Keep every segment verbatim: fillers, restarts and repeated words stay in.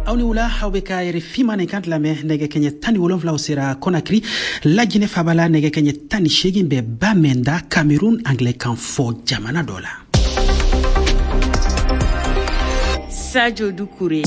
awni wula hawbe ka yere fimane kant lame nege kenye tani wolonfla osira Conakry la Guinée fabala nege kenye tani shegi mbe Bamenda Cameroun anglais kan fo jamana dola. Sadio Doucouré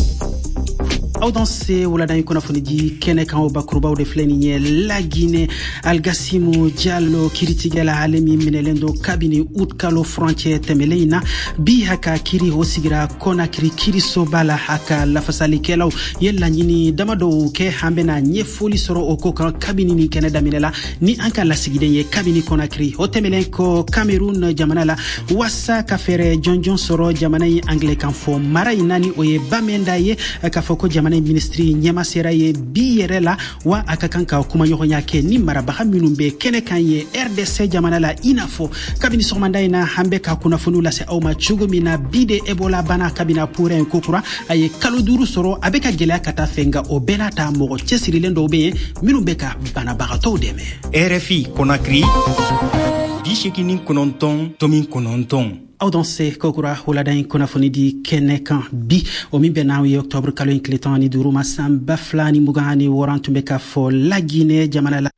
audanse wala dan ko nafoni di kene kan bakruba de fleni la Guinée Algasimu Diallo kiritigela halemi minelendo kabini utkalo frontière temeleina bi haka kiri hosigira Conakry kiri sobala haka la fasali kelaw yella nyini damado ke hambena nyefoli soro oko kan kabini ni kene daminela ni anka la sigide ye kabini Conakry hotemelen ko Cameroun jamanala wasa kafere jonjon soro jamanai anglais kan fo marai nani oye Bamenda ye ka foko jamana ministry nyama seraye biyerela wa akakanka kuma nyonya ke ni marabaha minumbe kene kanye R D C jamana la inafo kabini somanda ina hambe ka kuna funula se awma chugo mina bide ebola bana kabina pure en kokura aye kaluduru soro abeka gela kata fenga obela ta mogo chesirilendo be minumbe ka bana bagato deme R F I Conakry dishikini kononton tomin kononton audanse kokura holadan konafoni di kenekan bi o mi benawi octobre kalo incletan ni duruma samba flani mugani warantumbe ka fo la Guinée jamana la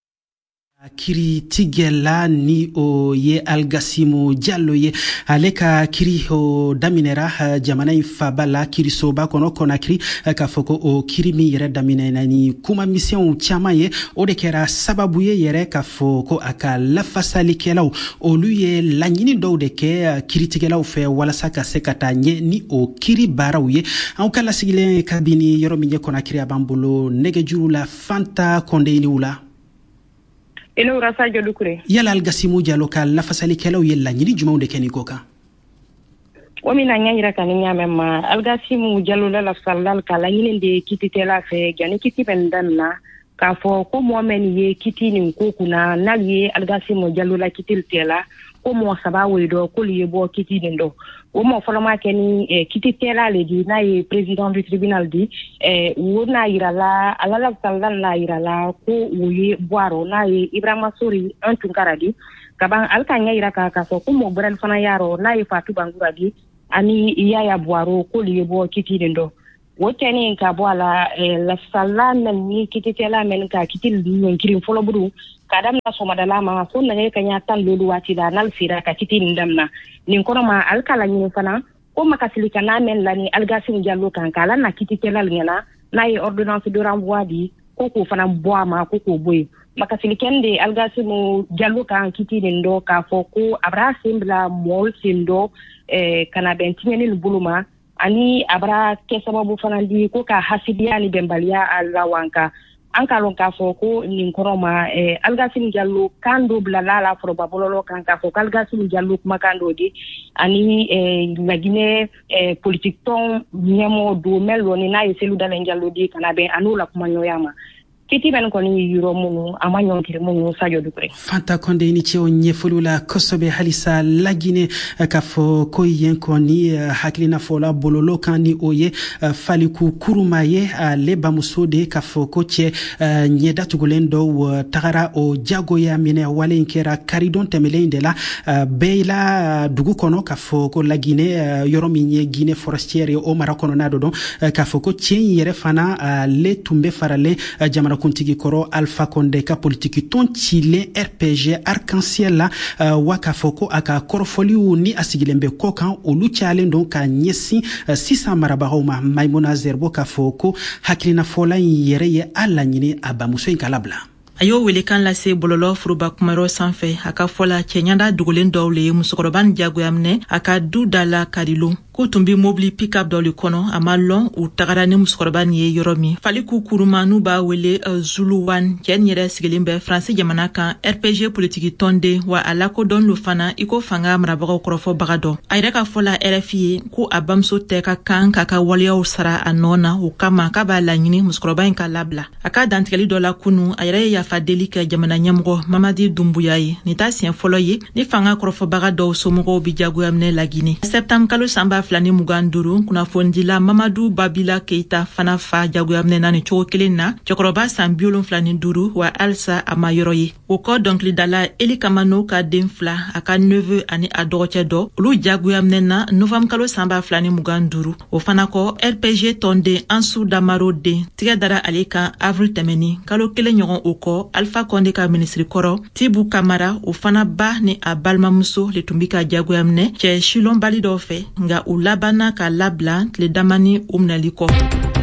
kiri tigela ni o ye Algasimu Diallo ye aleka kiri o daminera jamana fabala kiri soba kono Conakry ka foko o kiri mi yere daminena ni kuma mission chama ye o de kera sababu ye yere ka foko aka la fasali kelaw o luye lanyini do de ke kiri tigela fe wala saka sekata nye ni o kiri baraw ye an kala sigile kabini yoro mi Conakry abambulo nege juru la fanta konde ni wula ino Sadio Doucouré yala Algasimu Diallo ka la fasali kelaw yella nyini juma de keni koka o mina nyira kan nyamema Algasimu Diallo la la salal kala nyini de kititela fe gani kitipendanna ka fo ko mo men ye kitini ko kuna naliye Algasimu Diallo la kitiltela ko mo saba wedo ko liye bo kitini ndo o mo foloma keni eh, kititela le di na ye président du tribunal di eh wona irala alala salal la irala ko wuye boaro na ye Ibrahima Sori antunkara di kaban alkanya ira ka ka so ko mo bral fana yaro na ye Fatou Bangura di ani yaya boaro ko liye bo kitini ndo woteni ka boala eh, la salal ni kititela men ka kitil di nkirin folo buru kadam na soma dala ma fo na kanya tan lolu wati da nal fira ka kitin damna nin kono ma alkala ni fana ko makasilika na men lani Algasimu Diallo kan kala na kititela ngena na yi ordonnance de renvoi di ko ko fana boa ma ko ko boy makasilike Algasimu Diallo kan kitin ndo ka fo ko abra simbla mol sindo eh kana bentini buluma ani abra ke sababu fana di ko ka hasidiya ni bembalia alawanka ankalon ka fo ko nin koroma eh, Algasimu Diallo kando blalala probabolo kan ka fo Algasimu Diallo kuma kando di ani eh, la Guinée eh, politique ton nyamo do melo ni na yeselu dalen Diallo di kana be anula kuma nyoyama kiti ben ko ni yuro munu amanyo kire munu Sadio Doucouré fanta konde ni ci o nyefulula kosobe halisa la Guinée ka fo ko yen ko ni haklina fola bololo kan ni oye faliku kurumaye le bamusode ka fo ko ce nyeda tugulendo tagara o jago ya mine wale inkera karidon temeleinde la beila dugu kono ka fo ko la Guinée yoromi nye Guinée forestière o marakono nado don ka fo ko cien yere fana le tumbe farale jamana kuntigi koro Alpha Condé ka politiki ton chile R P G arc-en-ciel la uh, waka foko aka korofoli ni asigilembe kokan olu chale ndo ka nyesi uh, sisa marabahoma Maimuna Zerbo ka foko haklina fola yere ye ala nyini abamuso inkalabla ayo wele kan la se bololo furuba kumaro sanfɛ aka fola kenyanda dugulen dɔw le musokɔrɔba jagoyamne aka du dala kadilo ko tumbi mobili pick-up dɔ le kɔnɔ a ma lɔn u tagara ni musokɔrɔba ni ye yɔrɔ min faliku kuruma n'u b'a wele uh, Zulu One cɛ nin yɛrɛ sigilen bɛ Faransi jamana kan R P G politiki tɔnden wa a lakodɔn lo fana i ko fanga marabagaw kɔrɔfɔbaga dɔ a yɛrɛ ka fɔla R F I ye ko a bamuso tɛ ka kan k'a ka waleyaw sara a nɔ na o kama k'a b'a laɲini musokɔrɔba in ka labila a ka dantigɛli dɔ la kunu a yɛrɛ ye yafa deli kɛ jamana ɲɛmɔgɔ Mamadi Doumbouya ye nin t'a siɲɛ fɔlɔ ye ni fanga kɔrɔfɔbaga dɔw somɔgɔw bi jagoya minɛ La Guinée septembre kalo sanba flani mugan duru kunnafondila Mamadou Babila Keita fana fa jagoyamne na ni cogo kelen na cɛkɔrɔba san bi wolonwula ni duuru wa alsa a ma yɔrɔ ye o kɔ dɔnkilidala Eli Kamano ka den fila a ka neveu ani a dɔgɔcɛ dɔ olu jagoyamne na novambre kalo sanba fila ni mugan duuru o fana kɔ R P G tɔnden Ansu Damaro den tigɛ dara ale kan avril tɛmɛni kalo kelen ɲɔgɔn o kɔ Alpha Condé ka ministri kɔrɔ Tibu Kamara o fana ba ni a balimamuso le tun bi ka jagoyamne cɛ silɔnbali dɔ fɛ nga u labanna ka labila tile damani o minɛli kɔ.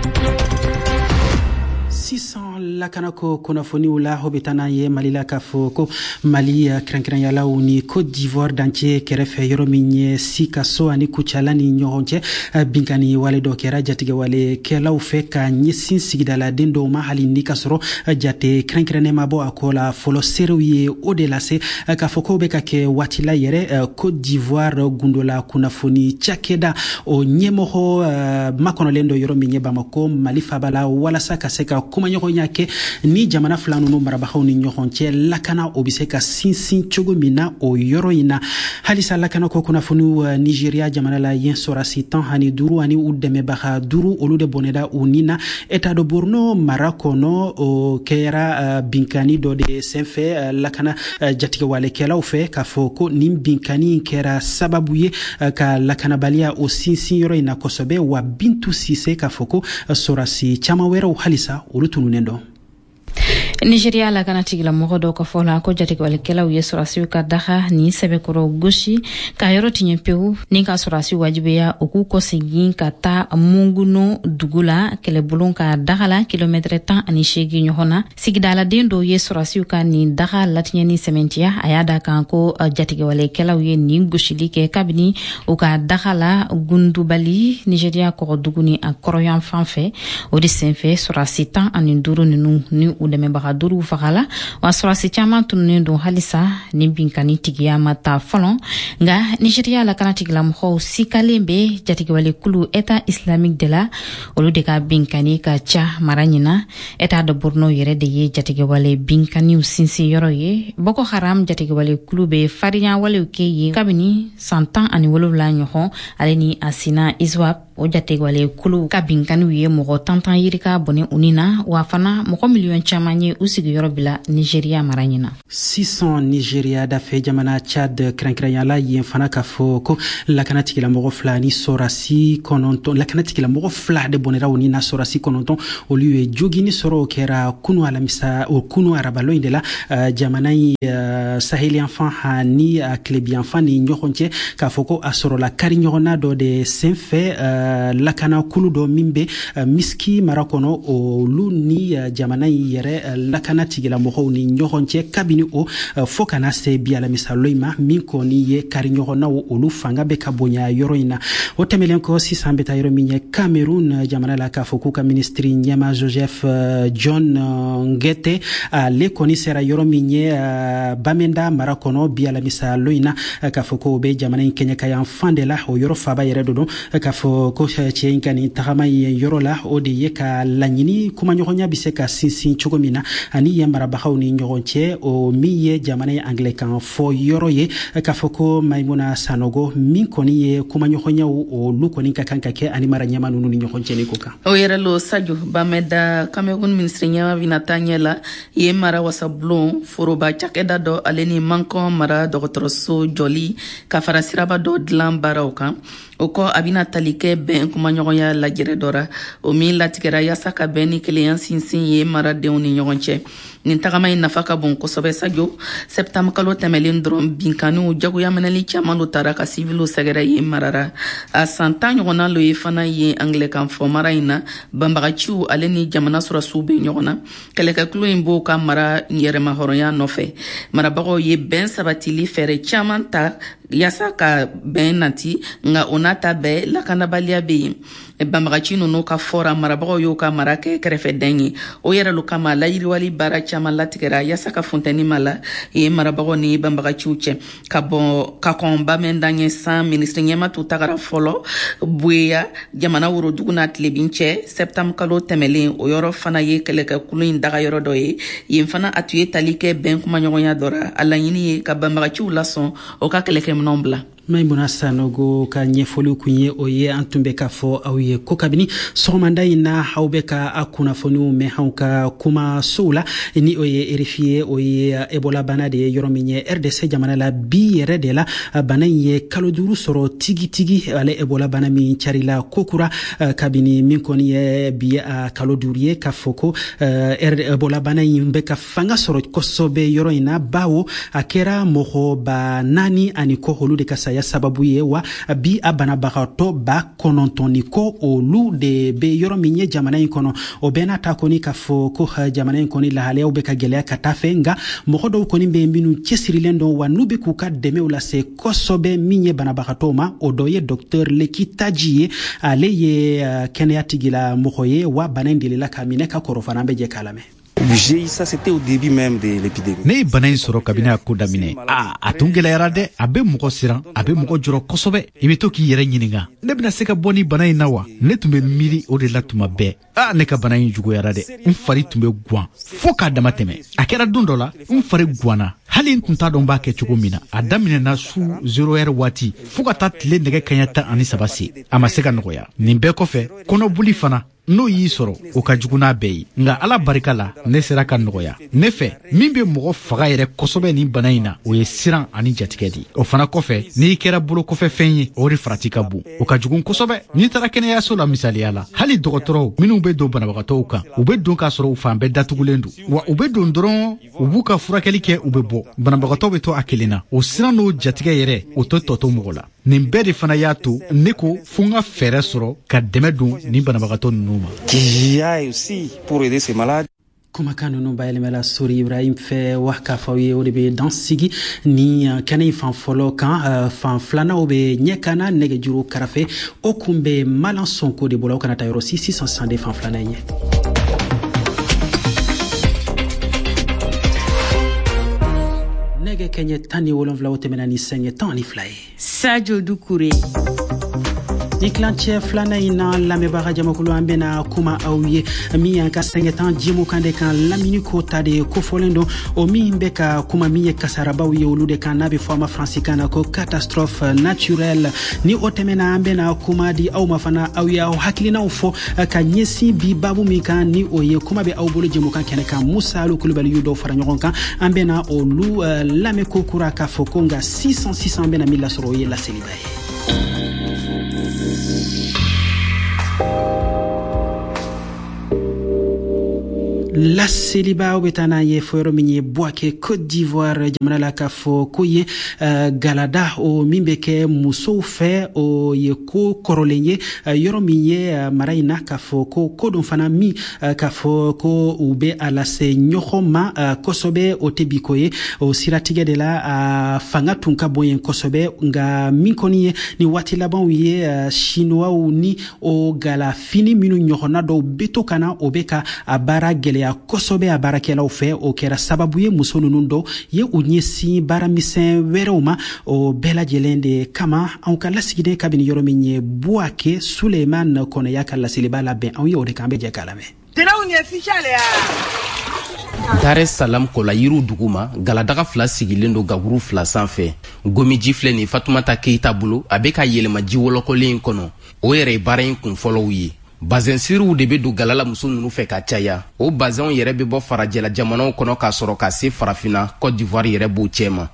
six cents lakana ko kunnafoniw la hobitana ye Mali la k'a fɔ ko Mali kɛrɛnkɛrɛnyalaw ni Côte d'Ivoire dancɛ kɛrɛfɛ yɔrɔ min ye Sikaso ani Kucala ni ɲɔgɔn cɛ binkani wale dɔ kɛra jatigɛwalekɛlaw fɛ ka ɲɛsin sigidaladen dɔw ma hali ni ka sɔrɔ jate kɛrɛnkɛrɛnnen ma bɔ a kɔ la fɔlɔ seerew ye o de lase k'a fɔ ko bɛ ka kɛ waati la yɛrɛ Côte d'Ivoire gundola kunnafoni cakɛda o ɲɛmɔgɔ makɔnɔlen dɔ yɔrɔ min ye Bamako Mali faba la walasa ka se ka kumaɲɔgɔnya kɛ ni jamana fila ninnu marabagaw ni ɲɔgɔn cɛ lakana o bɛ se ka sinsin cogo min na o yɔrɔ in na halisa lakana ko kunnafoniw Nigeria jamana la yen sɔrasi tan ani duuru ani u dɛmɛbaga duuru olu de bɔnɛda u ni na État de Borno mara kɔnɔ o kɛra binkani dɔ de senfɛ lakana jatigɛwalekɛlaw fɛ k'a fɔ ko nin binkani kɛra sababu ye ka lakanabaliya o sinsin yɔrɔ in na kosɛbɛ wa Bintu Sise k'a fɔ ko sɔrasi caman wɛrɛw halisa olu tununen dɔ. Nigeria la kana tigila mɔgɔ dɔw ka fɔ la ko jatigɛwalikɛlaw ye sɔrasiw ka daga ni sɛbɛkɔrɔ gosi ka yɔrɔ tiɲɛ pewu ni ka sɔrasiw wajibiya o k'u kɔsegin ka taa Munguno dugu la kɛlɛbulon ka daga la kilomɛtɛrɛ tan ani seegin ɲɔgɔn na sigidaladen dɔw ye sɔrasiw ka nin daga latiɲɛ ni sɛmɛntiya a y'a da kan ko jatigɛwalikɛlaw ye nin gosili kɛ kabini u ka daga la gundubali Nigeria kɔgɔdugu ni a kɔrɔyan fan fɛ o de senfɛ sɔrasi tan ani duuru ninnu ni u dɛmɛbaga duuru fagala wa sɔrasi caman tununnen don halisa ni binkani tigiya ma taa fɔlɔ nga Nigeria la kana tigilamɔgɔw sikalen bɛ jatigɛwalekulu État islamique de la olu de ka binkani ka ca mara ɲina État de Borno yɛrɛ de ye jatigɛwale binkaniw sinsin yɔrɔ ye Boko Haram jatigɛwalekulu bɛ farinya walew kɛ ye kabini san tan ani wolonwula ɲɔgɔn ale ni a sina ISWAP o jatigɛwalekulu ka binkaniw ye mɔgɔ tantan yirika bɔnɛ u ni na wa fana mɔgɔ miliyɔn caman ye u sigiyɔrɔ bila Nigeria mara ɲina. six cents Nigeria dafɛ jamana Chad kɛrɛnkɛrɛnyala yen fana k'a fɔ ko lakana tigilamɔgɔ fila ni sɔrasi kɔnɔntɔn lakana tigilamɔgɔ fila de bɔnɛra u ni na sɔrasi kɔnɔntɔn olu ye jogini sɔrɔ o kɛra kunu alamisa o kunu arabalo in de la uh, jamana yi uh, Saheli yanfan ani uh, Tilebi yanfan ni ɲɔgɔn cɛ k'a fɔ ko a sɔrɔla kari ɲɔgɔnna dɔ de senfɛ uh, lakana kulu dɔ min bɛ uh, Miski mara kɔnɔ olu ni uh, jamana yi yɛrɛ lakana tigilamɔgɔw ni ɲɔgɔn cɛ kabini o fo kana se bi alamisalo ma min kɔni ye kari ɲɔgɔnnaw olu fanga bɛ ka bonya yɔrɔ in na o tɛmɛlen kɔ sisan bɛ taa yɔrɔ min ye Cameroun jamana la k'a fɔ k'u ka ministri ɲɛma Joseph John Ngete ale kɔni sera yɔrɔ min ye Bamenda mara kɔnɔ bi alamisalo in na k'a fɔ ko bɛ jamana in kɛɲɛ ka yan fan de la o yɔrɔ faba yɛrɛ do don k'a fɔ ko cɛ in ka nin tagama ye yɔrɔ la o de ye ka laɲini kumaɲɔgɔnya bɛ se ka sinsin cogo min na ani yen marabagaw ni ɲɔgɔn cɛ o min ye jamana ye Anglɛkan fɔ yɔrɔ ye k'a fɔ ko Maimuna Sanogo min kɔni ye kumaɲɔgɔnyaw olu kɔni ka kan ka kɛ ani mara ɲɛma ninnu ni ɲɔgɔn cɛ ni ko kan. O yɛrɛ lo Sadio Bamenda Cameroun ministre ɲɛma bɛna taa ɲɛ la yen mara wasabulon foroba cakɛda dɔ ale ni Mankɔn mara dɔgɔtɔrɔso jɔli ka fara siraba dɔ dilan baaraw kan o kɔ a bɛna tali kɛ bɛn kumaɲɔgɔnya lajɛrɛ dɔ ra o min latigɛra yaasa ka bɛn ni kelenya sinsin ye maradenw ni ɲɔgɔn cɛ nin tagama in nafa ka bon kosɛbɛ Sadio septembre kalo tɛmɛlen dɔrɔn binkaniw jagoya minɛli caman do tara ka sivilu sɛgɛrɛ ye marara a san tan ɲɔgɔnna lo ye fana ye Anglɛkan fɔ mara in na banbagaciw ale ni jamana sɔrɔsiw bɛ ɲɔgɔn na kɛlɛkɛkulo in b'o ka mara yɛrɛmahɔrɔnya nɔfɛ marabagaw ye bɛn sabatili fɛɛrɛ caman ta yaasa ka bɛn nati nga o n'a ta bɛɛ lakanabaliya bɛ yen banbagaci ninnu ka fɔra marabagaw y'o ka mara kɛ kɛrɛfɛdɛn ye o yɛrɛ lo kama layiriwali baara caman latigɛra yaasa ka funtɛni ma la ye marabagaw ni banbagaciw cɛ ka bɔ ka kɔn Bamenda ɲɛ san ministre ɲɛma tu tagara fɔlɔ Bueya jamana worodugu n'a Tilebi cɛ septembre kalo tɛmɛlen o yɔrɔ fana ye kɛlɛkɛkulu in daga yɔrɔ dɔ ye yen fana a tun ye tali kɛ bɛn kumaɲɔgɔnya dɔ ra a laɲini ye ka banbagaciw lasɔn o ka kɛlɛkɛminɛnw bila. Maimuna Sanogo ka ɲɛfɔliw kun ye o ye an tun bɛ ka fɔ aw ye ko kabini sɔgɔmada in na aw bɛ ka a kunnafoniw mɛn anw ka kumasow la ni o ye R F I ye o ye Ebola bana de ye yɔrɔ min ye R D C jamana la bi yɛrɛ de la bana in ye kalo duuru sɔrɔ tigitigi ale Ebola bana min carila kokura kabini min kɔni ye bi a kalo duuru ye k'a fɔ ko Ebola bana in bɛ ka fanga sɔrɔ kosɛbɛ yɔrɔ in na bawo a kɛra mɔgɔ ba naani ani kɔ olu de ka saya sababu ye wa bi a banabagatɔ ba kɔnɔntɔn ni kɔ olu de be yɔrɔ min ye jamana in kɔnɔ o bɛɛ n'a ta kɔni k'a fɔ ko jamana in kɔni lahalayaw bɛ ka gɛlɛya ka taa fɛ nka mɔgɔ dɔw kɔni bɛ minnu cɛsirilen don wa n'u bɛ k'u ka dɛmɛw lase kosɛbɛ min ye banabagatɔw ma o dɔ ye docteur Leki Taji ye ale ye kɛnɛya tigila mɔgɔ ye wa bana in delila ka minɛ ka kɔrɔ fana an bɛ jɛ k'a lamɛn. J'ai eu ça, c'était au début même de l'épidémie. Ne bana in sɔrɔ kabini a ko daminɛ a a tun gɛlɛyara dɛ a bɛ mɔgɔ siran a bɛ mɔgɔ jɔrɔ kosɛbɛ i bɛ to k'i yɛrɛ ɲininka ne bɛna se ka bɔ ni bana in na wa ne tun bɛ miiri o de la tuma bɛɛ a ne ka bana in juguyara dɛ n fari tun bɛ guwan fo k'a dama tɛmɛ a kɛra don dɔ la n fari guwanna hali n tun t'a dɔn b'a kɛ cogo min na a daminɛna su zero heure waati fo ka taa tile nɛgɛ kaɲɛ tan ani saba se a ma se ka nɔgɔya nin bɛɛ kɔfɛ kɔnɔboli fana n'o y'i sɔrɔ o ka jugu n'a bɛɛ ye nka ala barika la ne sera ka nɔgɔya ne fɛ min bɛ mɔgɔ faga yɛrɛ kosɛbɛ nin bana in na o ye siran ani jatigɛ de o fana kɔfɛ n'i kɛra bolo kɔfɛ fɛn ye o de farati ka bon o ka jugu kosɛbɛ n'i taara kɛnɛyaso la misaliya la hali dɔgɔtɔrɔw minnu bɛ don banabagatɔw kan u bɛ don k'a sɔrɔ u fan bɛɛ datugulen don wa u bɛ don dɔrɔn u b'u ka furakɛli kɛ u bɛ bɔ banabagatɔw bɛ to a kelen na o siran n'o jatigɛ yɛrɛ o tɛ tɔtɔ mɔgɔ la nin bɛɛ de fana y'a to ne ko fo n ka fɛɛrɛ sɔrɔ ka dɛmɛ don ni banabagatɔ ninnu ma. Qu'il y ait aussi pour aider ces malades. kumakan ninnu bayɛlɛmɛla Sori Ibrahim fɛ wa k'a fɔ ye o de bɛ dan sigi ni kɛnɛ in fan fɔlɔ kan fan filanaw bɛ ɲɛ kana nɛgɛjuru karafe o kun bɛ Malan Sonko de bolo aw kana taa yɔrɔ si sisan san de fan filanan in ye. Nɛgɛ kɛɲɛ tan ni wolonwula o tɛmɛna ni sɛŋɛ tan ani fila ye. Sadio Dukure. Ni kilancɛ filanan in na lamɛnbaga jamakulu an bɛna kuma aw ye min y'an ka sɛŋɛ tan jimu kan de kan lamini ko ta de kofɔlen don o min bɛ ka kuma min ye kasarabaw ye olu de kan n'a bɛ fɔ a ma faransikan na ko catastrophe naturelle ni o tɛmɛna an bɛna kuma di aw ma fana aw ye aw hakilinaw fɔ ka ɲɛsin bi babu min kan ni o ye kuma bɛ aw bolo jɛmu kan kɛnɛ kan Musa Alu Kulubali y'u dɔw fara ɲɔgɔn kan an bɛna olu lamɛn ko kura k'a fɔ ko nka sisan sisan an bɛna min lasɔrɔ o ye laseliba ye. La seliba o bɛ taa n'a ye fɔ yɔrɔ min ye Buake Côte d'Ivoire jamana la k'a fɔ ko ye uh, galada o min bɛ kɛ musow fɛ o ye ko kɔrɔlen ye uh, yɔrɔ min ye uh, mara in na k'a fɔ ko ko dɔ fana min uh, k'a fɔ ko u bɛ a lase ɲɔgɔn ma uh, kosɛbɛ o tɛ bi ko ye o siratigɛ de la uh, fanga tun ka bon yen kosɛbɛ nka min kɔni ye ni waati labanw ye uh, chinois ni o galafini minnu ɲɔgɔnna dɔw bɛ to ka na o bɛ ka a baara gɛlɛya kosɛbɛ a baarakɛlaw fɛ o kɛra sababu ye muso ninnu dɔw ye u ɲɛsin baaramisɛn wɛrɛw ma o bɛɛ lajɛlen de kama anw ka lasigiden kabini yɔrɔ min ye Buake Suleiman Kɔnɛya ka laseliba labɛn anw ye o de kan bɛ jɛ k'a lamɛn. Dar es Salaam kola yiru duguma galadaga fila sigilen do gaburu fila sanfɛ gomiji filɛ ni Fatumata Keita bolo a bɛ ka yɛlɛma ji wɔlɔkɔlen in kɔnɔ o yɛrɛ ye baara in kunfɔlɔw ye bazɛn siriw de bɛ don galala muso ninnu fɛ ka caya o bazɛnw yɛrɛ bɛ bɔ farajɛla jamanaw kɔnɔ k'a sɔrɔ ka se farafina Côte d'Ivoire yɛrɛ b'o cɛ ma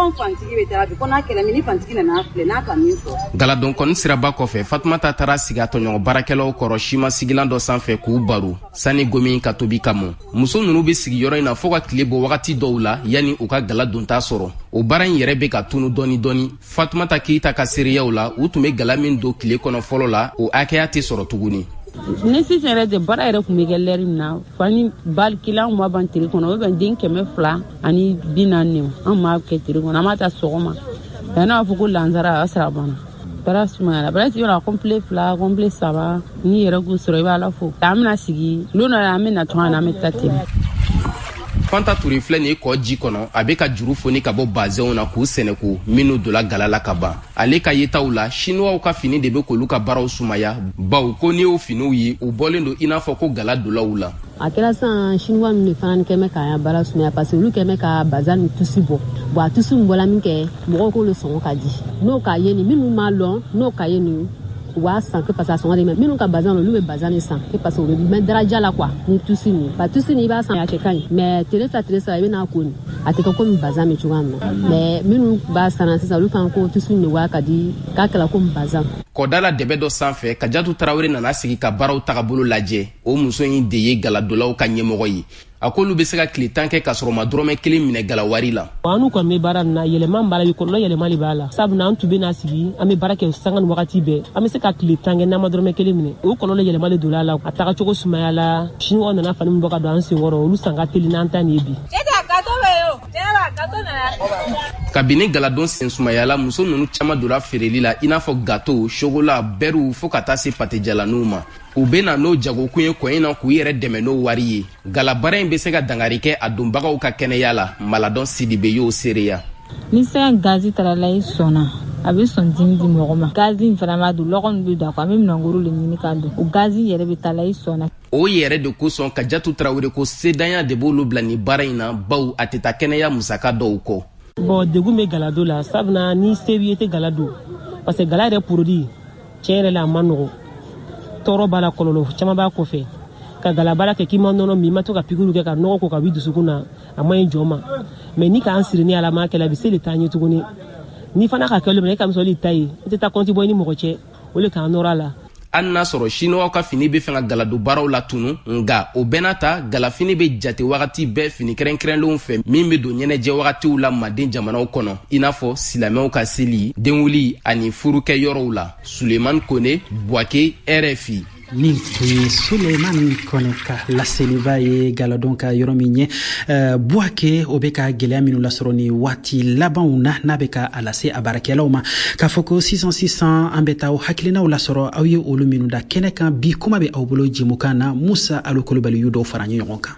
galadon kɔni siraba kɔfɛ Fatumata taara sigi a tɔɲɔgɔn baarakɛlaw kɔrɔ sima sigilan dɔ sanfɛ k'u baro sani gomi ka tobi kama muso ninnu bɛ sigi yɔrɔ in na fo ka tile bɔ wagati dɔw la yanni u ka gala donta sɔrɔ o baara in yɛrɛ bɛ ka tunu dɔɔni dɔɔni Fatumata Keita ka seereyaw la u tun bɛ gala min don tile kɔnɔ fɔlɔ la o hakɛya tɛ sɔrɔ tuguni ne sisan yɛrɛ de baara yɛrɛ kun bɛ kɛ lɛri min na fani bali kilan ma ban tiri kɔnɔ o bɛ den kɛmɛ fila ani bi naani an ma kɛ tiri kɔnɔ an ma ta sɔgɔma yanni a fɔ ko lansara a sara banna baara sumayara baara ti yɔrɔ complet fila complet saba ni yɛrɛ k'u sɔrɔ i b'a la fo an bɛna sigi don dɔ an bɛna tɔn an bɛ taa ten. Fanta Ture filɛ nin ye kɔ ji kɔnɔ a bɛ ka juru foni ka bɔ bazɛnw na k'u sɛnɛko minnu donna gala la ka ban ale ka yetaw la chinois ka fini de bɛ k'olu ka baaraw sumaya bawo ko n'i y'o finiw ye u bɔlen don i n'a fɔ ko gala dolaw la a kɛra san chinois min fana kɛ mɛ k'a baara sumaya parce que olu kɛ mɛ ka bazar ni tusi bɔ bon a tusi min bɔla min kɛ mɔgɔw k'olu sɔngɔ ka di n'o k'a ye nin minnu m'a lɔn n'o k'a ye nin u b'a san que parce que a sɔngɔ de mɛ minnu ka bazar olu bɛ bazar ni san que parce que u bɛ mɛ daraja la quoi ni tusi nin ba tusi nin i b'a san a cɛ ka ɲi mais tile fila tile saba i bɛna ko nin a tɛ kɛ komi bazar min cogoya min na mais minnu b'a san sisan olu kan ko tusi nin waa ka di k'a kɛra komi bazar. Kɔdala dɛbɛ dɔ sanfɛ Kajatu Tarawele nana sigi ka baaraw tagabolo lajɛ o muso in de ye galadolaw ka ɲɛmɔgɔ ye a ko olu bɛ se ka tile tan kɛ ka sɔrɔ ma dɔrɔmɛ kelen minɛ galawari la. Anu kɔni bɛ baara nin na yɛlɛma b'a la kɔlɔlɔ yɛlɛma de b'a la sabula an tun bɛ n'a sigi an bɛ baara kɛ sanga ni wagati bɛɛ an bɛ se ka tile tan kɛ n'an ma dɔrɔmɛ kelen minɛ o kɔlɔlɔ yɛlɛma de donna a la a tagacogo sumaya la chinois nana fani min bɔ ka don an senkɔrɔ olu san ka teli n'an ta nin ye bi. Kabini galadon sen sumayala muso ninnu caman donna feereli la i n'a fɔ gâteau chocolat beurre fo ka taa se pâté-jalaniw ma u bɛ na n'o jagokun ye kɔ in na k'u yɛrɛ dɛmɛ n'o wari ye galabara in bɛ se ka dangari kɛ a donbagaw ka kɛnɛya la Maladon Sidibe y'o seereya. Ni sɛgɛn gazi tarala i sɔnna a bɛ sɔn dimi di mɔgɔ ma gazi in fana ma don lɔgɔ bɛ don a kɔ an bɛ minɛnkuru le ɲini k'a don o gazi yɛrɛ bɛ taa la i sɔnna. O yɛrɛ de kosɔn Kajatu Tarawele ko sedanya de b'olu bila ni baara in na baw a tɛ taa kɛnɛya musaka dɔw kɔ. Bon degun bɛ galado la sabula ni se b'i ye tɛ galado parce que gala yɛrɛ produit tiɲɛ yɛrɛ la a ma nɔgɔ tɔɔrɔ b'a la kɔlɔlɔ caman b'a kɔfɛ ka galabara kɛ k'i ma nɔnɔ min i ma to ka pikiriw kɛ ka nɔgɔ ko ka b'i dusukun na a ma ɲi jɔ ma mais ni k'an siri ni ala ma kɛla a bɛ se de taa ɲɛ tuguni ni fana ka kɛlen e ka misali ta ye i tɛ taa compte bɔ i ni mɔgɔ cɛ o le k'an nɔrɔ a la. Hali n'a sɔrɔ chinois ka fini bɛ fɛ ka galado baaraw la tunu nka o bɛɛ n'a ta galafini bɛ jate wagati bɛɛ fini kɛrɛnkɛrɛnlenw fɛ min bɛ don ɲɛnajɛ wagatiw la Maden jamanaw kɔnɔ i n'a fɔ silamɛw ka seli denwuli ani furukɛ yɔrɔw la. Sulemani Kone Buake R F I. Nin tun ye Sulemani Kone ka laseliba ye galadon ka yɔrɔ min ye uh, Buake o bɛ ka gɛlɛya minnu lasɔrɔ ni waati labanw na n'a bɛ ka a lase a baarakɛlaw ma k'a fɔ ko sisan sisan an bɛ taa o hakilinaw lasɔrɔ aw ye olu minnu da kɛnɛ kan bi kuma bɛ aw bolo jɛmukan na Musa Alo Kulubali y'u dɔw fara ɲɔgɔn kan.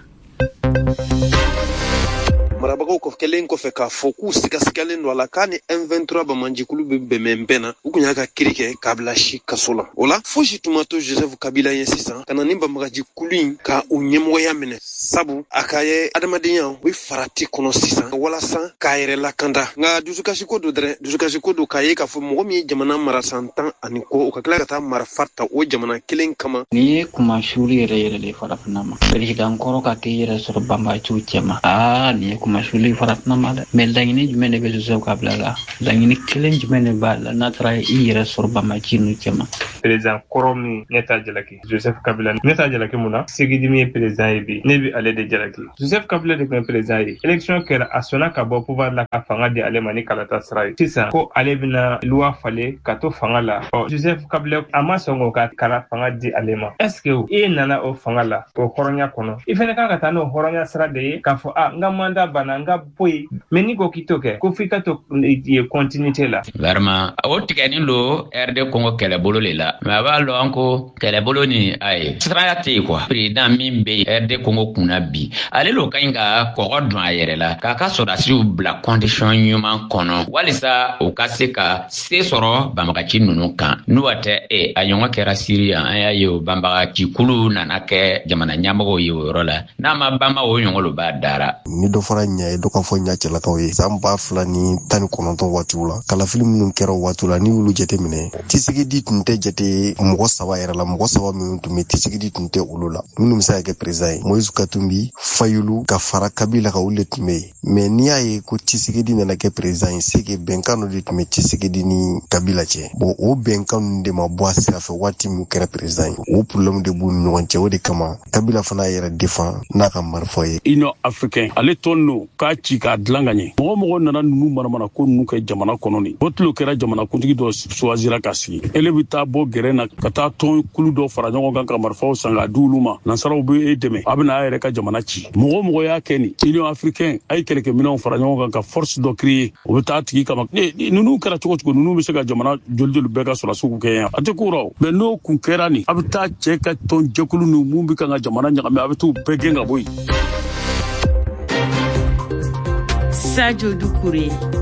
Marabagaw ko kelen kɔfɛ k'a fɔ k'u sigasigalen don a la k'a ni M vingt-trois bamanjikulu bɛ bɛnbɛn bɛn na u kun y'a ka kiri kɛ k'a bila si kaso la o la fo si tuma to Joseph Kabila ye sisan ka na ni banbagajikulu in ka u ɲɛmɔgɔya minɛ sabu a ka ye adamadenya u bɛ farati kɔnɔ sisan walasa k'a yɛrɛ lakanda nka dusukasiko do dɛrɛ dusukasiko do k'a ye k'a fɔ mɔgɔ min ye jamana mara san tan ani kɔ o ka tila ka taa marifa ta o jamana kelen kama. Ni ye kuma shuri yɛrɛ yɛrɛ de farafinna ma président kɔrɔ ka kɛ yɛrɛ sɔrɔ banbagaciw cɛma aa ni ye kuma shuri farafinna ma dɛ mais laɲini jumɛn de bɛ Joseph Kabila la laɲini kelen jumɛn de b'a la n'a taara i yɛrɛ sɔrɔ banbagaci nu cɛma. Président kɔrɔ min ne t'a jalaki Joseph Kabila ne t'a jalaki mun na Segidimi ye président ye bi ne bi ale de jalaki Joseph Kabila de tun ye président ye élection kɛra a sɔnna ka bɔ pouvoir la ka fanga di ale ma ni kalata sira ye sisan ko ale bɛna loi falen ka to fanga la ɔ Joseph Kabila a ma sɔn k'o ka kala fanga di ale ma est-ce que i nana o fanga la o hɔrɔnya kɔnɔ i fana kan ka taa n'o hɔrɔnya sira de ye k'a fɔ a n ka mandat banna n ka boyi mais ni ko k'i to kɛ ko f'i ka to ye continuité la. Vraiment o tigɛni lo R D Congo kɛlɛbolo le la mais a b'a lɔn an ko kɛlɛbolo ni a ye siraya tɛ yen quoi président min bɛ R D Congo kunna bi ale lo ka ɲi ka kɔgɔ dɔn a yɛrɛ la k'a ka sɔrɔdasiw bila condition ɲuman kɔnɔ walisa u ka se ka se sɔrɔ banbagaci ninnu kan n'o tɛ e a ɲɔgɔn kɛra Siri yan an y'a ye o banbagaci kulu nana kɛ jamana ɲɛmɔgɔw ye o yɔrɔ la n'a ma banba o ɲɔgɔn lo b'a dara. Ni dɔ fara ɲɛ ye dɔ ka fɔ ɲa cɛlakaw ye san ba fila ni tan ni kɔnɔntɔn waatiw la kalafili minnu kɛra waatiw la ni y'olu jate minɛ tisigidi tun tɛ jate mɔgɔ saba yɛrɛ la mɔgɔ saba minnu tun bɛ tisigidi tun tɛ olu la minnu bɛ se ka kɛ président ye Moïse Katumbi Fayulu ka fara Kabila ka olu de tun bɛ yen mais n'i y'a ye ko tisigidi nana kɛ président ye c'est que bɛnkan dɔ de tun bɛ tisigidi ni Kabila cɛ bon o bɛnkan ninnu de ma bɔ a sira fɛ waati min kɛra président ye o problème de b'u ni ɲɔgɔn cɛ o de kama Kabila fana yɛrɛ défend n'a ka marifa ye. Union africaine ale tɔn n'o k'a ci k'a dilan ka ɲɛ mɔgɔ mɔgɔ nana ninnu manamana ko ninnu kɛ jamana kɔnɔ ni o tilo kɛra jamana kuntigi dɔ choisira ka sigi ele bɛ taa bɔ gɛrɛ na ka taa tɔn kulu dɔ fara ɲɔgɔn kan ka marifaw san k'a di olu ma nansaraw bɛ e dɛmɛ a bɛna a yɛrɛ ka jamana ci mɔgɔ mɔgɔ y'a kɛ ni Union africaine a ye kɛlɛkɛminɛnw fara ɲɔgɔn kan ka force dɔ créer o bɛ taa tigi kama ninnu kɛra cogo cogo ninnu bɛ se ka jamana joli joli bɛɛ ka sɔrɔdasiw kɛ yan a tɛ ko rɔ mais n'o kun kɛra nin a bɛ taa cɛ ka tɔn jɛkulu ninnu mun bɛ kan ka jamana ɲagami a bɛ t'u bɛɛ gɛn ka bɔ yen. Sadio Doucouré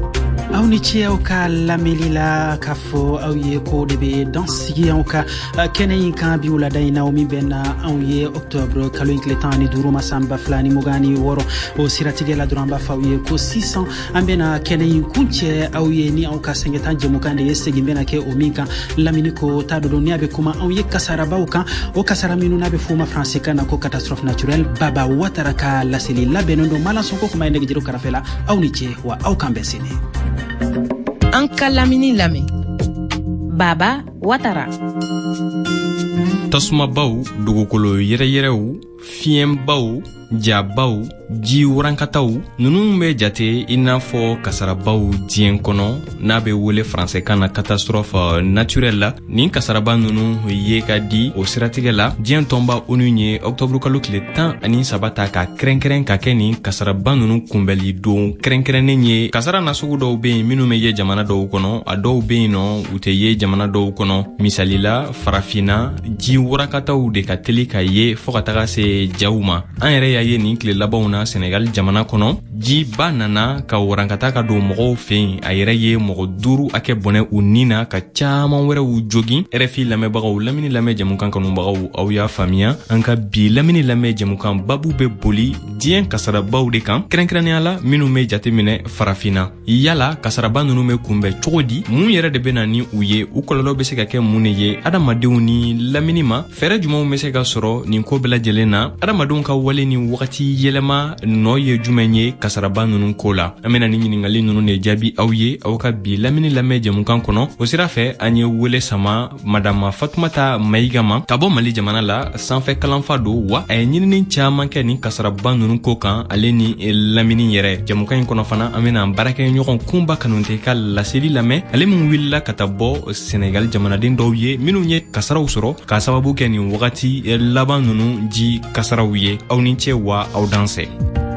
aw ni ci aw ka lameli la ka fo aw ye ko de be dans sigi aw ka kene kan bi wala day naw mi ben aw ye octobre kalo incletan ni duru masamba flani mugani woro o siratige la duramba fa ye ko six cents ambena kene kunche aw ye ni aw ka sengetan je mukande yesegi bena ke o minka lamini ko tado do ni abe kuma aw ye kasara bawka o kasara minu na be fuma français kana ko catastrophe naturelle baba watara ka la seli la benondo mala sonko kuma ene gidiro karafela aw ni ci wa aw kan besine an ka lamini lame baba watara tasuma baw dugukolo yere yerew fiem baw jabaw ji warankataw nunu be jate inafo kasarabaw dien kono na be wole français kana catastrophe naturelle la ni kasaraba nunu ye ka di o siratige la dien tomba onunye octobre kalo kile tan ani sabata ka krenkren ka keni kasaraba nunu kumbeli don krenkren nye kasara na sugu do be minu me ye jamana do kono ado be no ute ye jamana do kono misalila farafina ji warankataw de ka teli ka ye fokataga se jawuma an yere ya ye ni kile labawna Senegal jamana kono ji ba nana ka warankata ka do mogo fen a yere ye mogo duru ake bone unina ka chaman were u jogi R F I lamebagaw lamini lame jamukan kanubagaw aw ya famiya anka bi lamini lame jamukan babu be boli dien kasarabaw de kan krenkrenia la minu me jate mine farafina yala kasaraba nunu me kumbe chogodi mun yere de benani uye u kololo be se ka ke mun ye adamadenw ni lamini ma fere jumaw me se ka soro ni ko bela jelena adamadenw ka wale ni wakati yelema no ye jumenye kasaraba nunu kola amena ni nyingali nunu ne jabi awye awka bi lamini lame jamukan kono o sira fe anye wele sama madama Fatoumata Maigama kabo Mali jamana la sanfe kalanfa do wa ay nyini chaman ke ni kasaraba nunu kokan ale ni lamini yere jamukan kono fana amena barake nyokon kumba kanunte kal la seli lame ale mun willa katabo Senegal jamana den dowye minu nye kasara usoro ka sababu ke ni wakati laban nunu ji kasara wiye aw ni chewa aw danse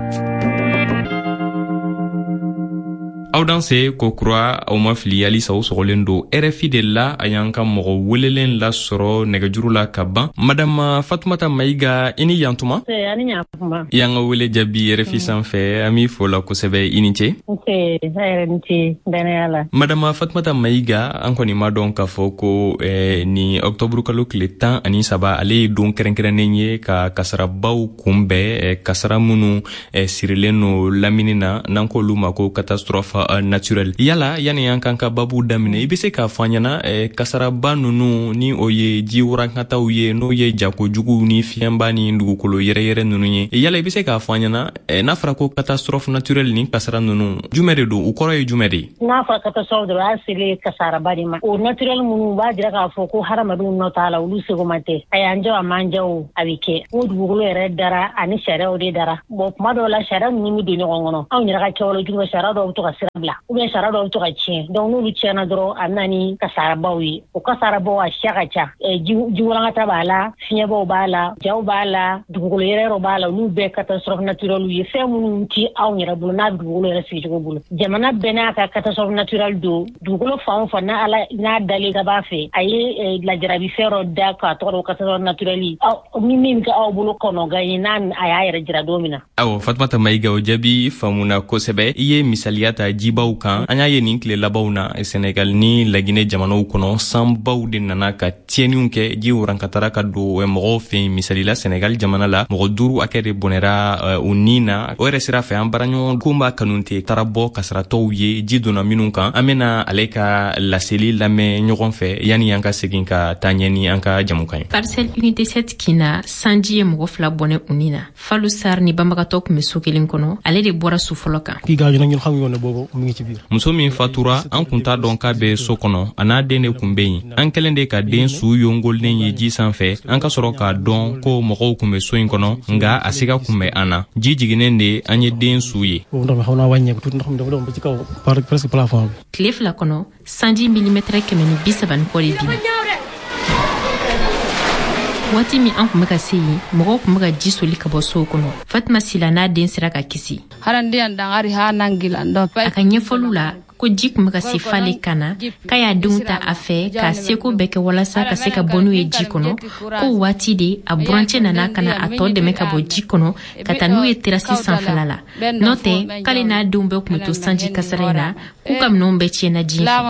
Audanse ko kura aw ma fili ali saw sogolendo R F I de la ayanka mogo welelen la soro negajuru la kaban madame Fatoumata Maiga ini yantuma se ani nyafuma yanga wele jabi R F I sanfe ami fola ko sebe inite se hayranti danayala madame Fatoumata Maiga anko ni madon ka foko eh, ni octobre kalo kletan ani saba ale don kerenkerenenye ka kasara baw kumbe eh, kasara munu eh, sirileno laminina nanko luma ko catastrophe Uh, naturel yala yani yankanka babu damine ibise ka fanyana eh, kasaraba nunu ni oye ji wurankata uye no ye jako jugu ni fiamba ni ndugukolo yere yere nunu ye yala ibise ka fanyana eh, nafra ko catastrophe naturel ni kasara nunu jumere do ukoro ye jumere nafra catastrophe do asile kasaraba ni ma o naturel munu ba dira ka foko harama do no taala ulu sego mate ayanja amanja o abike o dugukolo yere dara ani shara o de dara bo madola shara ni mi do nyongono aw nyira ka kewlo jugo shara do to ka bla ou bien sara do to ka chien donc nous tiana dro anani kasara bawi o kasara bawa shaka cha e jiwala ta bala finya bo bala jaw bala dugolo yere ro bala nu be catastrophe naturelle yi femu ti aw nyara bu na dugolo yere fi jogo bulu jamana bena ka catastrophe naturelle do dugolo fa fa na ala na dali ga ba fe ay la jarabi fero da ka to catastrophe naturelle aw mi min ka aw bulu kono ga yinan ay ay jara domina aw Fatoumata Maiga o jabi famuna ko sebe iye misaliata jibaw kan anya ye nin kile labawna Senegal ni lagine jamano kono sambaw de nana ka tieniun ke ji wurankatara ka do e mogo fe misalila Senegal jamana la mogo duru akere bonera uh, unina o resira fe ambaranyo kumba kanunte tarabo kasrato ye ji dona minun kan amena aleka la seli lame nyogon fe yani yanka segin ka tanyeni anka jamukan parcelle unité sept kina sanji mogo fla bone unina falu sar ni bambaka tok mesukelin kono ale de bora sufoloka ki gaaju nak ñun xam yoon bobo mu ngi ci biir muso min fatura an kunta don ka be so kono ana dene kumbeyi an kelende ka den su yongol nen ye ji sanfɛ an ka sɔrɔ ka don ko mɔgɔw kun be so in kɔnɔ nga a siga kun bɛ an na ji jiginen de an ye den su ye o ndox mi xawna wañe ko tut ndox mi dafa don ba ci kaw presque plafond tile fila kɔnɔ sanji millimètre kɛmɛ ni bi saba ni kɔ de bi waati min an kun bɛ ka se yen mɔgɔw kun bɛ ka ji soli ka bɔ sow kɔnɔ. Fatima Sila n'a den sera ka kisi. A ka ɲɛfɔliw la ko ji kun bɛ ka se fale kana k'a y'a denw ta a fɛ k'a seko bɛɛ kɛ walasa ka se ka bɔ n'u ye ji kɔnɔ. Ko waati de a burancɛ nana ka na a tɔ dɛmɛ ka bɔ ji kɔnɔ ka taa n'u ye terasi sanfɛla la. N'o tɛ k'ale n'a denw bɛɛ kun bɛ to sanji kasara in na k'u ka minɛnw bɛɛ tiɲɛna ji fɛ.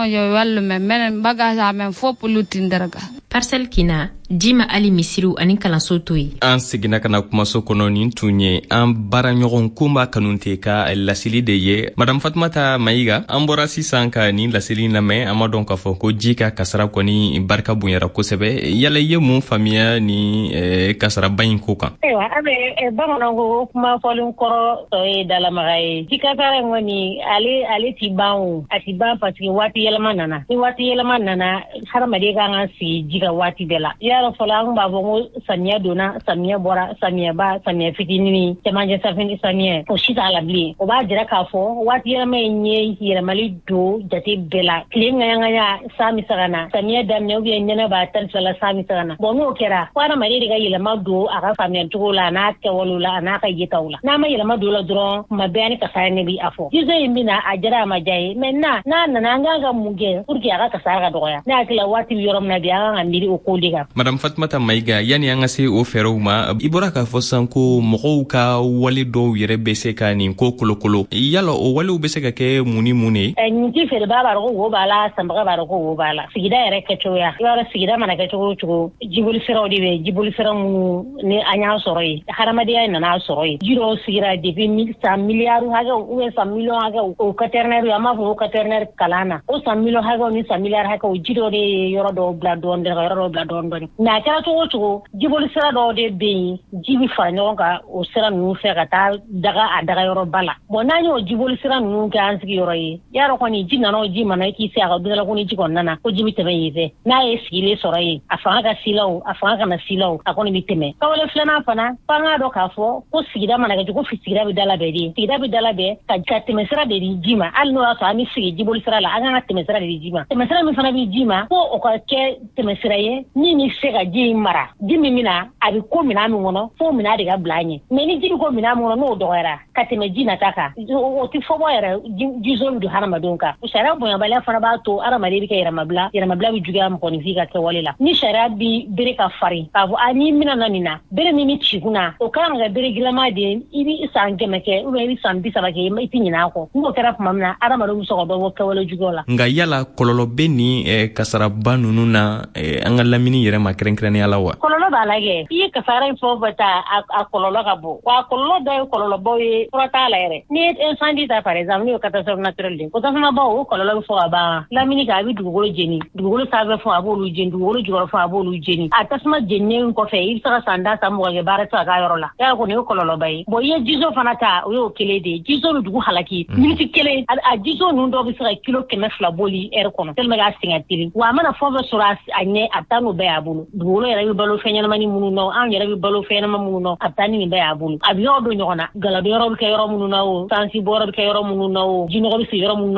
Parcelle Kina, Jima Ali Misiru ani kalanso to ye. An seginna ka na kumaso kɔnɔ nin tun ye an baaraɲɔgɔn kunba kanute ka lasili de ye. Madame Fatumata Mayiga, an bɔra sisan ka nin lasili lamɛn an ma dɔn k'a fɔ ko ji ka kasara kɔni barika bonyara kosɛbɛ. Yala i ye mun faamuya ni eh, kasaraba in ko kan? Ayiwa, an bɛ bamananw ko kuma fɔlen kɔrɔ tɔ ye dalamaga ye. Ji kasara in kɔni ale ale ti ban o, a ti ban parce que waati yɛlɛma nana. Ni waati yɛlɛma nana hadamaden kan ka sigi ji ka waati bɛɛ la. Yara fɔlɔ an b'a fɔ ko samiya donna, samiya bɔra, samiyaba, samiya fitinin, cɛmancɛ safinɛ samiyɛ, o si t'a la bilen. O b'a jira k'a fɔ waati yɛlɛma in ye yɛlɛmali don jate bɛɛ la. Tile ŋaɲaŋaɲa san bɛ se ka na, samiya daminɛ ou bien nɛnɛ b'a tan ni fila la san bɛ se ka na. Bon n'o kɛra fo hadamaden de ka yɛlɛma don a ka faamuyacogo la, a n'a kɛwalew la, a n'a ka yetaw la. N'a ma yɛlɛma don la dɔrɔn kuma bɛɛ ani kasara ne bi a fɔ. Jiso in bɛ na a jara a ma ja ye, maintenant n'a nana an kan ka mun kɛ pour que a ka kasara ka dɔgɔya. Ne hakili la waati bɛ yɔrɔ min na bi an kan ka miiri o ko de kan. Madame Fatumata Mayiga, yani an ka se o fɛɛrɛw ma, i bɔra k'a fɔ san ko mɔgɔw ka wale dɔw yɛrɛ bɛ se ka nin ko kolokolo. Yala o walew bɛ se ka kɛ mun ni mun ye? Nin ti feerebaa b'a dɔn ko wo b'a la, sanbaga b'a dɔn ko wo b'a la. Sigida yɛrɛ kɛcogoya, i b'a dɔn sigida mana kɛ cogo o cogo, jiboli siraw de bɛ jiboli sira minnu ni an y'a sɔrɔ yen, hadamadenya nana sɔrɔ yen. Ji dɔw sigira depuis san miliyari hakɛw ou bien san miliyɔn hakɛw, o quaternaire an b'a fɔ ko quaternaire kalan na. O san miliyɔn hakɛw ni san miliyari hakɛw, ji dɔw de ye yɔrɔ dɔw bila dɔɔni ka yɔrɔ dɔw bila dɔɔni dɔɔni. Mais a kɛra cogo o cogo, jiboli sira dɔw de bɛ yen, ji bɛ fara ɲɔgɔn kan o sira ninnu fɛ ka taa daga a daga yɔrɔba la. Bon n'an y'o jiboli sira ninnu kɛ an sigi yɔrɔ ye, y'a dɔn kɔni ji nana o ji mana i k'i se a ka dundala ko ni ji kɔni nana ko ji bɛ tɛmɛ yen fɛ. N'a ye sigilen sɔrɔ yen, a fanga ka si la o, a fanga kana si la o, a kɔni bɛ tɛmɛ. Kawale filanan fana, f'an k'a dɔn k'a fɔ ko sigida mana kɛ cogo sigida bɛ dalabɛn de, sigida bɛ dalabɛn ka ka tɛmɛ sira de di ji ma. Hali n'o y'a sɔrɔ an bɛ sigi jiboli sira la, an kan ka tɛmɛ sira de di ji ma. Tɛmɛ sira min fana bɛ ji ma, fo o ka kɛ tɛmɛ sira ye min bɛ se ka ji in mara. Ji min bɛ na a bɛ ko minɛn min kɔnɔ fo minɛn de ka bila an ɲɛ. Mais ni ji bɛ ko minɛn min kɔnɔ n'o dɔgɔyara ka tɛmɛ ji nata kan, o tɛ fɔ bɔ yɛrɛ jiso bɛ don hadamadenw kan. Sariya bonyabaliya fana b'a to hadamaden bɛ kɛ yɛrɛmabila, yɛrɛmabila bɛ juguya mɔgɔninfin ka kɛwale la. Ni sariya bɛ bere ka farin k'a fɔ a n'i mina na nin na, bere min bɛ ci kun na, o kan ka kɛ bere gilanma de ye, i bɛ san kɛmɛ kɛ ou bien i bɛ san bi saba kɛ i tɛ ɲinɛ a kɔ. N'o kɛra tuma min na hadamadenw bɛ se ka dɔ bɔ kɛwale juguyaw la. Nka yala kɔlɔlɔ bɛ nin eh, kasaraba ninnu na eh, an ka lamini yɛrɛ ma kɛrɛnkɛrɛnnenya la wa? Kɔlɔlɔ b'a la kɛ. I ye kasara in fɔ fɔ ta a kɔlɔlɔ ka bɔ. Wa a kɔlɔlɔ dɔ ye kɔlɔlɔbaw ye fura t'a la yɛrɛ. Ni ye incendie ta par exemple n'o ye catastrophe naturelle de ye. Catastrophe baw o kɔlɔlɔ bɛ fɔ ka ban. Lamini kɛ a bɛ dugukolo jeni. Dugukolo sanfɛ fɛnw a b'olu jeni, dugukolo jukɔrɔ fɛnw a b'olu jeni. A tasuma jeninen kɔfɛ i bɛ se ka san da san mugan kɛ baara tɛ se ka k'a yɔrɔ la. Yala kɔni o ye kɔlɔlɔba ye. Bon i ye jiso fana ta o y'o kelen de ye. Jiso bɛ dugu halaki. Miniti kelen a jiso ninnu dɔw bɛ se ka kilo kɛmɛ fila boli ɛri kɔnɔ. Tellement k'a sɛgɛn teli. Wa a mana fɛn fɛn sɔrɔ a ɲɛ a bɛ taa n'o bɛɛ y'a bolo. Dugukolo yɛrɛ bɛ balo fɛn ɲɛnamani minnu na, an yɛrɛ bɛ balo fɛn ɲɛnama minnu na, a bɛ taa ni nin bɛɛ y'a bolo. A bɛ yɔrɔ don ɲɔgɔn na. Galadon yɔrɔ bɛ kɛ yɔrɔ minnu na o, sansi bɔ yɔrɔ bɛ kɛ yɔrɔ minnu na o, jinɔgɔ bɛ sigi yɔrɔ minnu na